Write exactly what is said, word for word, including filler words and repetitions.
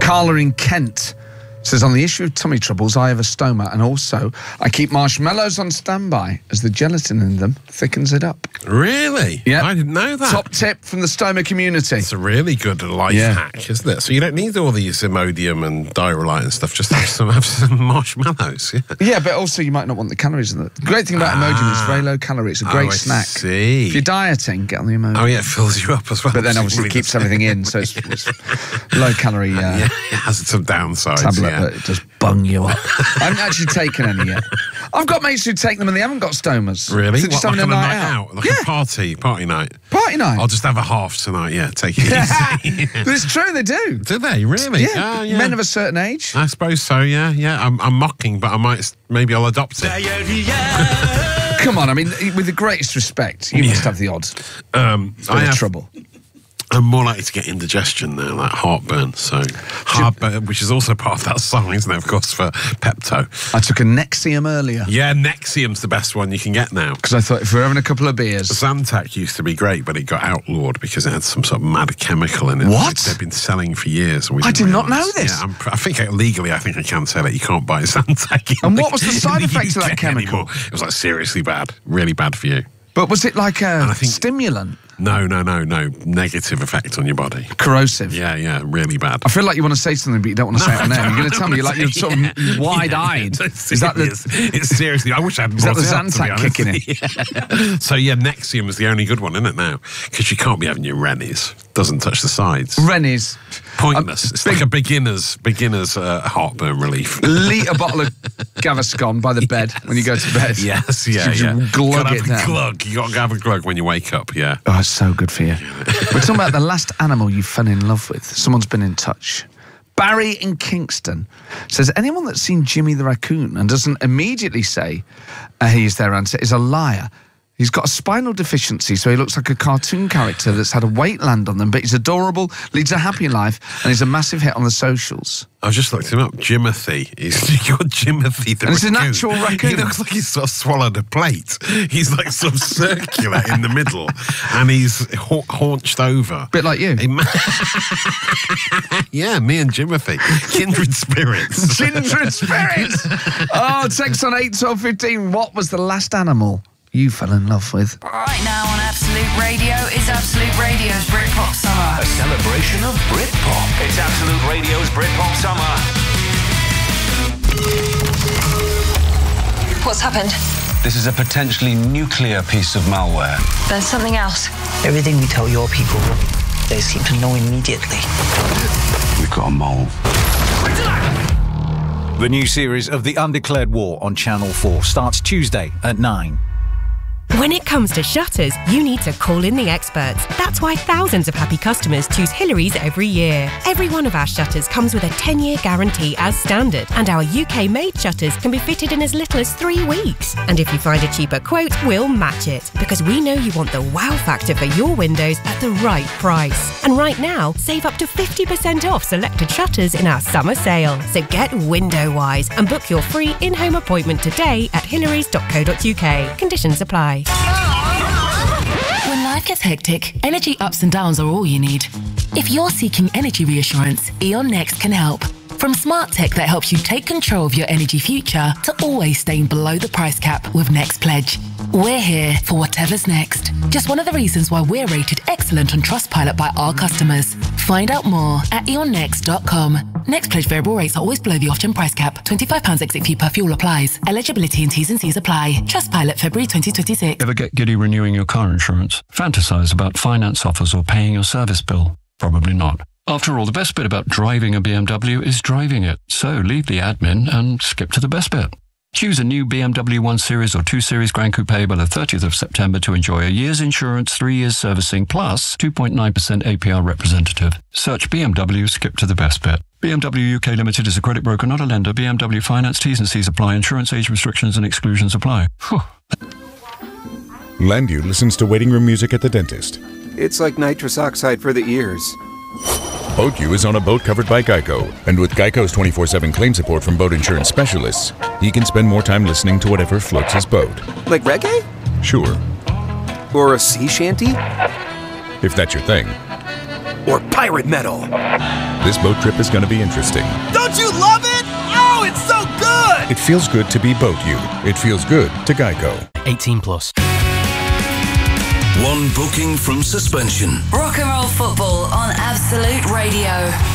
Carla in Kent says, on the issue of tummy troubles, I have a stoma, and also I keep marshmallows on standby as the gelatin in them thickens it up. Really? Yeah. I didn't know that. Top tip from the stoma community. It's a really good life Yeah. hack, isn't it? So you don't need all these Imodium and Diarrhea and stuff. Just have some, have some marshmallows. Yeah. Yeah, but also you might not want the calories in it. The great thing about Ah. Imodium is very low calorie. It's a great Oh, I snack. see. If you're dieting, get on the Imodium. Oh, yeah, it fills you up as well. But then obviously Really it keeps does. everything in, so it's, it's low calorie uh, Yeah, it has some downsides. tablet, yeah. but it does bung you up. I haven't actually taken any yet. I've got mates who take them and they haven't got stomas. Really? So just What, having like a on night, out. Like yeah. a party, party night. Party night. I'll just have a half tonight, yeah, take it easy. But it's true, they do. Do they, really? Yeah. Ah, yeah. Men of a certain age. I suppose so, yeah, yeah. I'm, I'm mocking, but I might, maybe I'll adopt it. Come on, I mean, with the greatest respect, you must Yeah. have the odd Um, bit I of have, trouble. I'm more likely to get indigestion now, like heartburn. So heartburn, which is also part of that song, isn't it? Of course, for Pepto. I took a Nexium earlier Yeah, Nexium's the best one you can get now. because I thought if we're having a couple of beers, Zantac used to be great, but it got outlawed because it had some sort of mad chemical in it. What? They've been selling for years. And we I didn't did not realise. know this. Yeah, I'm, pr- I think legally, I think I can say that you can't buy Zantac. in And the- what was the in side the effects of that U K chemical? anymore. It was like seriously bad, really bad for you. but was it like a I think- stimulant? No, no, no, no. Negative effect on your body. Corrosive? Yeah, yeah, really bad. I feel like you want to say something, but you don't want to say it on air. You're going to tell me you're like you're sort of wide-eyed. Yeah, Is that the? it's, it's seriously? I wish I hadn't Is that brought the it up, to be Zantac honest. kicking in? Yeah. So yeah, Nexium is the only good one, isn't it now? Because you can't be having your Rennies. Doesn't touch the sides. Rennies. Pointless. Um, it's big- like a beginner's beginner's uh, heartburn relief. Litre bottle of Gaviscon by the bed when you go to bed. Yes, yeah, You yeah. glug Gotta it have a down. glug. You got to have a glug when you wake up. Yeah. Oh, it's so good for you. We're talking about the last animal you fell in love with. Someone's been in touch. Barry in Kingston says, anyone that's seen Jimmy the Raccoon and doesn't immediately say uh, he's their answer is a liar. He's got a spinal deficiency, so he looks like a cartoon character that's had a weight land on them, but he's adorable, leads a happy life, and he's a massive hit on the socials. I've just looked him up. Jimothy. He's got Jimothy the And it's an raccoon. actual raccoon. He looks like he's sort of swallowed a plate. He's like sort of circular in the middle, and he's ha- haunched over. Bit like you. He ma- yeah, me and Jimothy. Kindred spirits. Kindred spirits! Oh, text on eight twelve fifteen. What was the last animal you fell in love with? Right now on Absolute Radio is Absolute Radio's Britpop Summer. A celebration of Britpop. It's Absolute Radio's Britpop Summer. What's happened? This is a potentially nuclear piece of malware. There's something else. Everything we tell your people, they seem to know immediately. We've got a mole. The new series of The Undeclared War on Channel four starts Tuesday at nine. When it comes to shutters, you need to call in the experts. That's why thousands of happy customers choose Hillary's every year. Every one of our shutters comes with a ten-year guarantee as standard, and our U K-made shutters can be fitted in as little as three weeks. And if you find a cheaper quote, we'll match it, because we know you want the wow factor for your windows at the right price. And right now, save up to fifty percent off selected shutters in our summer sale. So get window-wise and book your free in-home appointment today at hillarys dot co dot uk. Conditions apply. When life gets hectic, energy ups and downs are all you need. If you're seeking energy reassurance, E.ON Next can help. From smart tech that helps you take control of your energy future to always staying below the price cap with Next Pledge. We're here for whatever's next. Just one of the reasons why we're rated excellent on Trustpilot by our customers. Find out more at eon next dot com. Next Pledge variable rates are always below the off-gen price cap. twenty-five pounds exit fee per fuel applies. Eligibility and T's and C's apply. Trustpilot February twenty twenty-six. Ever get giddy renewing your car insurance? Fantasize about finance offers or paying your service bill? Probably not. After all, the best bit about driving a B M W is driving it. So leave the admin and skip to the best bit. Choose a new B M W one Series or two Series Grand Coupe by the thirtieth of September to enjoy a year's insurance, three years servicing, plus two point nine percent A P R representative. Search B M W, skip to the best bit. B M W U K Limited is a credit broker, not a lender. B M W Finance, T's and C's apply. Insurance age restrictions and exclusions apply. Whew. Landu listens to waiting room music at the dentist. It's like nitrous oxide for the ears. BoatU is on a boat covered by Geico, and with Geico's twenty-four seven claim support from boat insurance specialists, he can spend more time listening to whatever floats his boat. Like reggae? Sure. Or a sea shanty? If that's your thing. or pirate metal? This boat trip is going to be interesting. Don't you love it? Oh, it's so good! It feels good to be Boat You. It feels good to Geico. eighteen plus. One booking from suspension. Rock and roll football on Absolute Radio.